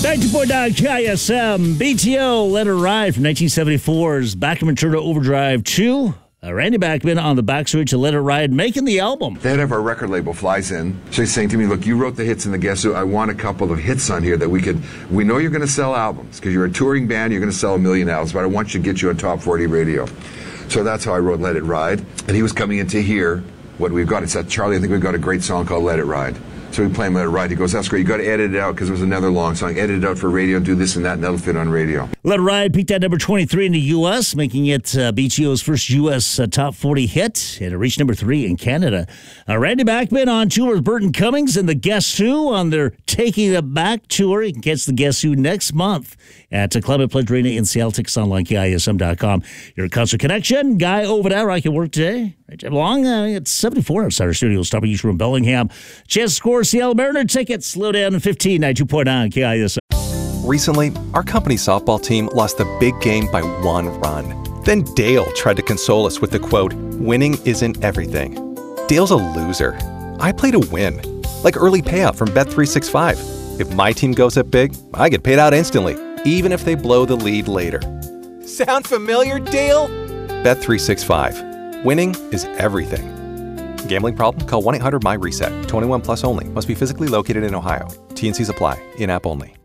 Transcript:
90.9 KISM, BTO, Let It Ride from 1974's Bachman Turner Overdrive 2. Randy Bachman on the backstretch of Let It Ride, making the album. The head of our record label flies in. She's saying to me, look, you wrote the hits in the Guess Who. I want a couple of hits on here that we know you're going to sell albums because you're a touring band, you're going to sell 1 million albums, but I want you to get you on top 40 radio. So that's how I wrote Let It Ride. And he was coming in to hear what we've got. He said, Charlie, I think we've got a great song called Let It Ride. So we play him Let It Ride. He goes, that's great. You got to edit it out because it was another long song. Edit it out for radio, do this and that, and that'll fit on radio. Let It Ride peaked at number 23 in the U.S., making it BTO's first U.S. Top 40 hit. And it reached number 3 in Canada. Randy Bachman on tour with Burton Cummings and the Guess Who on their Taking It Back tour. You can catch the Guess Who next month at Climate Pledge Arena in Seattle. Tickets online, KISM.com. Your concert connection. Guy over there, I can work today. Right, Jeff Long, it's 74 outside our studio. Stopping you from Bellingham. Chance to score Seattle Mariner tickets. Slow down in 15, 92.9 KISM. Recently, our company softball team lost the big game by 1 run. Then Dale tried to console us with the quote, winning isn't everything. Dale's a loser. I play to win. Like early payout from Bet365. If my team goes up big, I get paid out instantly, even if they blow the lead later. Sound familiar, Dale? Bet365. Winning is everything. Gambling problem? Call 1-800-MY-RESET. 21 plus only. Must be physically located in Ohio. T&Cs apply. In-app only.